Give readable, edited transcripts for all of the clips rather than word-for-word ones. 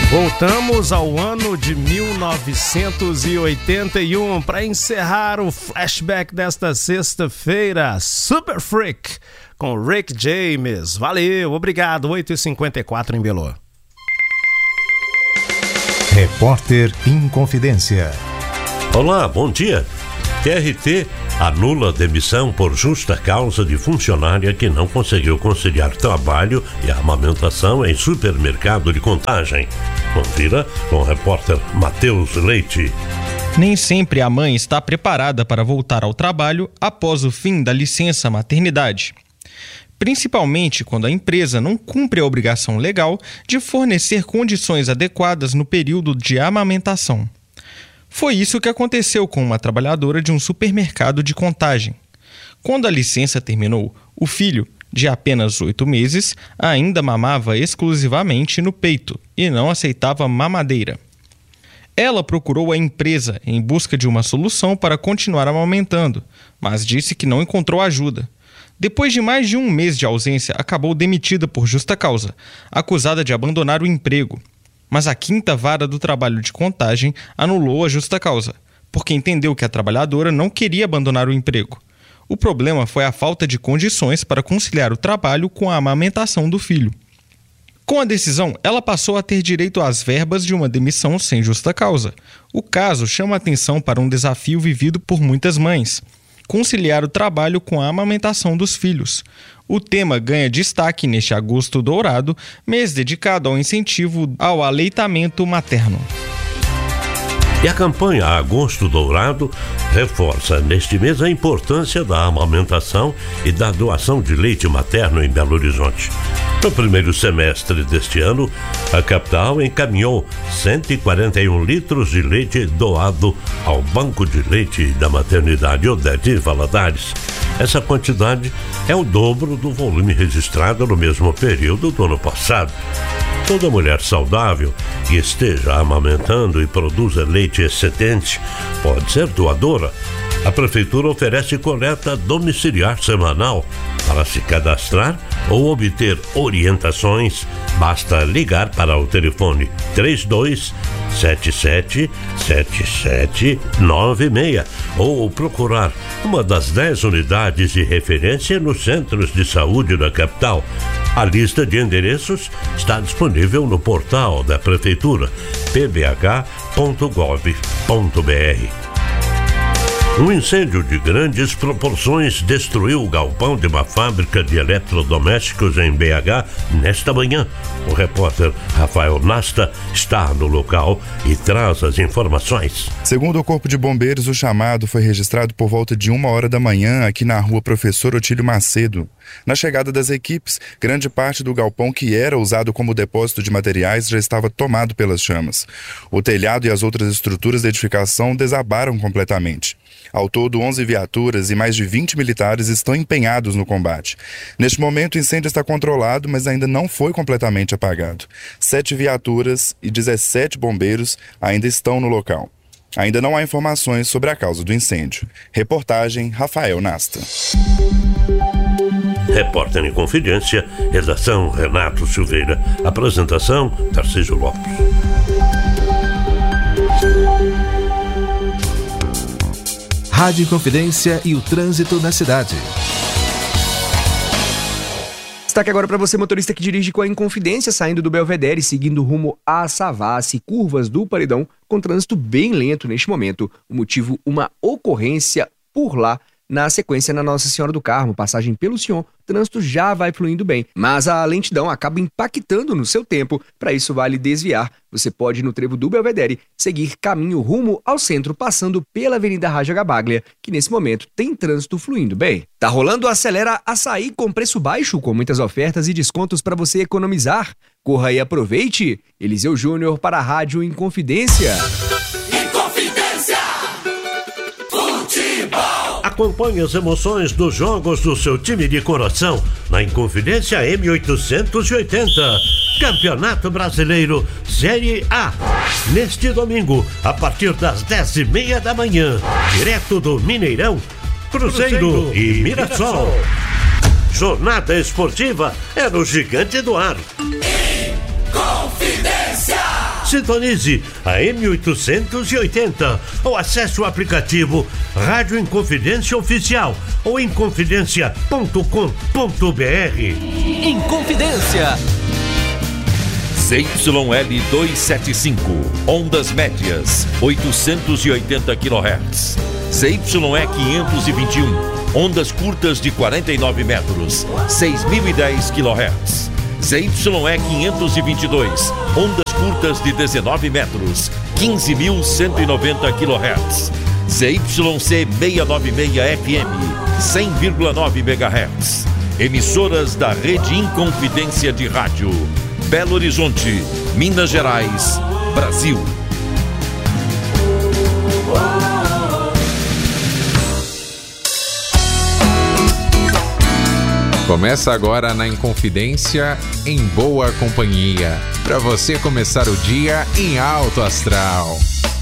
Voltamos ao ano de 1981 para encerrar o flashback desta sexta-feira. Super Freak com Rick James. Valeu, obrigado. 8h54 em Belo. Repórter Inconfidência. Olá, bom dia. TRT anula demissão por justa causa de funcionária que não conseguiu conciliar trabalho e amamentação em supermercado de Contagem. Confira com o repórter Matheus Leite. Nem sempre a mãe está preparada para voltar ao trabalho após o fim da licença maternidade. Principalmente quando a empresa não cumpre a obrigação legal de fornecer condições adequadas no período de amamentação. Foi isso que aconteceu com uma trabalhadora de um supermercado de Contagem. Quando a licença terminou, o filho, de apenas 8 meses, ainda mamava exclusivamente no peito e não aceitava mamadeira. Ela procurou a empresa em busca de uma solução para continuar amamentando, mas disse que não encontrou ajuda. Depois de mais de 1 mês de ausência, acabou demitida por justa causa, acusada de abandonar o emprego. Mas a 5ª Vara do Trabalho de Contagem anulou a justa causa, porque entendeu que a trabalhadora não queria abandonar o emprego. O problema foi a falta de condições para conciliar o trabalho com a amamentação do filho. Com a decisão, ela passou a ter direito às verbas de uma demissão sem justa causa. O caso chama atenção para um desafio vivido por muitas mães: conciliar o trabalho com a amamentação dos filhos. O tema ganha destaque neste agosto dourado, mês dedicado ao incentivo ao aleitamento materno. E a campanha Agosto Dourado reforça neste mês a importância da amamentação e da doação de leite materno em Belo Horizonte. No primeiro semestre deste ano, a capital encaminhou 141 litros de leite doado ao Banco de Leite da Maternidade Odete Valadares. Essa quantidade é o dobro do volume registrado no mesmo período do ano passado. Toda mulher saudável que esteja amamentando e produza leite excedente pode ser doadora. A Prefeitura oferece coleta domiciliar semanal. Para se cadastrar ou obter orientações, basta ligar para o telefone 3277-7796 ou procurar uma das 10 unidades de referência nos centros de saúde da capital. A lista de endereços está disponível no portal da Prefeitura, pbh.gov.br. Um incêndio de grandes proporções destruiu o galpão de uma fábrica de eletrodomésticos em BH nesta manhã. O repórter Rafael Nasta está no local e traz as informações. Segundo o Corpo de Bombeiros, o chamado foi registrado por volta de 1h da manhã aqui na rua Professor Otílio Macedo. Na chegada das equipes, grande parte do galpão que era usado como depósito de materiais já estava tomado pelas chamas. O telhado e as outras estruturas da edificação desabaram completamente. Ao todo, 11 viaturas e mais de 20 militares estão empenhados no combate. Neste momento, o incêndio está controlado, mas ainda não foi completamente apagado. 7 viaturas e 17 bombeiros ainda estão no local. Ainda não há informações sobre a causa do incêndio. Reportagem Rafael Nasta. Repórter em Confidência, redação Renato Silveira, apresentação Tarcísio Lopes. Rádio Confidência e o trânsito na cidade. Destaque agora para você, motorista que dirige com a Inconfidência, saindo do Belvedere, seguindo rumo a Savassi, curvas do Paredão, com trânsito bem lento neste momento. O motivo, uma ocorrência por lá. Na sequência, na Nossa Senhora do Carmo, passagem pelo Sion, o trânsito já vai fluindo bem, mas a lentidão acaba impactando no seu tempo. Para isso, vale desviar. Você pode, no trevo do Belvedere, seguir caminho rumo ao centro, passando pela Avenida Raja Gabaglia, que nesse momento tem trânsito fluindo bem. Tá rolando o Acelera Açaí com preço baixo, com muitas ofertas e descontos para você economizar. Corra e aproveite. Eliseu Júnior para a Rádio Inconfidência. Acompanhe as emoções dos jogos do seu time de coração na Inconfidência M880. Campeonato Brasileiro Série A. Neste domingo, a partir das 10h30 da manhã, direto do Mineirão, Cruzeiro e Mirassol. Jornada esportiva é no Gigante do Ar. Inconfidência. Sintonize a M880 ou acesse o aplicativo Rádio Inconfidência Oficial ou inconfidencia.com.br. Inconfidência. ZYL 275, ondas médias, 880 kHz. ZYE 521, ondas curtas de 49 metros, 6.010 kHz. ZYE 522, ondas curtas de 19 metros, 15.190 kHz. ZYC 696 FM, 100,9 MHz. Emissoras da Rede Inconfidência de Rádio. Belo Horizonte, Minas Gerais, Brasil. Começa agora na Inconfidência, em boa companhia, para você começar o dia em alto astral.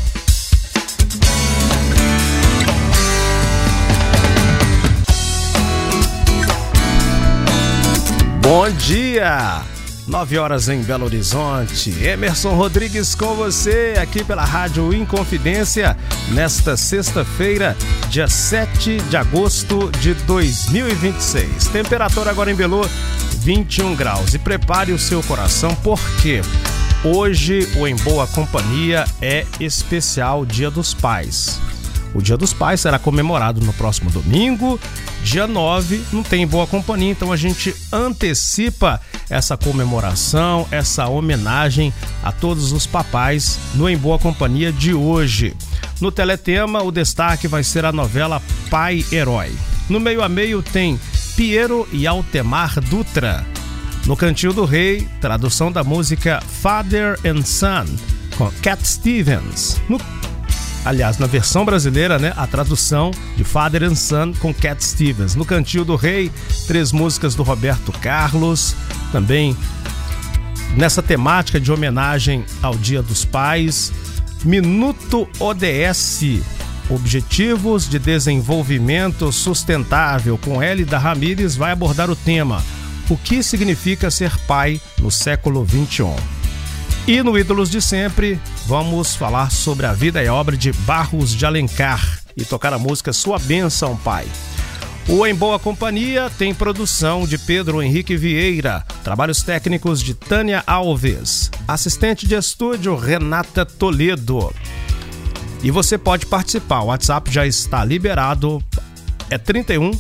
Bom dia! 9 horas em Belo Horizonte. Emerson Rodrigues com você aqui pela Rádio Inconfidência nesta sexta-feira, dia 7 de agosto de 2026. Temperatura agora em Belo, 21 graus. E prepare o seu coração porque hoje o Em Boa Companhia é especial Dia dos Pais. O Dia dos Pais será comemorado no próximo domingo, dia 9, não tem Boa Companhia, então a gente antecipa essa comemoração, essa homenagem a todos os papais no Em Boa Companhia de hoje. No Teletema, o destaque vai ser a novela Pai Herói. No meio a meio tem Piero e Altemar Dutra. No Cantinho do Rei, tradução da música Father and Son, com Cat Stevens. Aliás, na versão brasileira, né, a tradução de Father and Son com Cat Stevens. No Cantinho do Rei, 3 músicas do Roberto Carlos, também nessa temática de homenagem ao Dia dos Pais. Minuto ODS, Objetivos de Desenvolvimento Sustentável, com Hélida Ramírez, vai abordar o tema: o que significa ser pai no século XXI? E no Ídolos de Sempre, vamos falar sobre a vida e a obra de Barros de Alencar e tocar a música Sua Bênção, Pai. O Em Boa Companhia tem produção de Pedro Henrique Vieira, trabalhos técnicos de Tânia Alves, assistente de estúdio Renata Toledo. E você pode participar, o WhatsApp já está liberado, é 31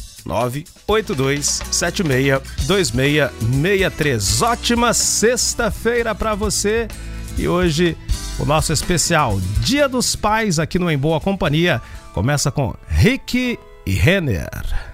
982762663. Ótima sexta-feira para você. E hoje o nosso especial Dia dos Pais aqui no Em Boa Companhia começa com Rick e Renner.